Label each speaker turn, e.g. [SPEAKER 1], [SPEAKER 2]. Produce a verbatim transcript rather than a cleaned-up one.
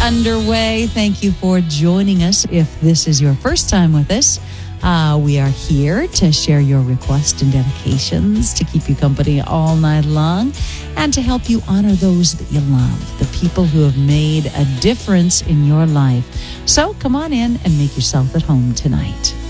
[SPEAKER 1] underway. Thank you for joining us. If this is your first time with us, uh, we are here to share your requests and dedications, to keep you company all night long, and to help you honor those that you love, the people who have made a difference in your life. So come on in and make yourself at home tonight.